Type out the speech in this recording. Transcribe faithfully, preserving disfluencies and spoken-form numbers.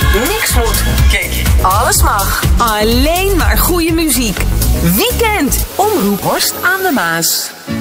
Niks moet. Kijk. Alles mag. Alleen maar goede muziek. Weekend. Omroep Horst aan de Maas.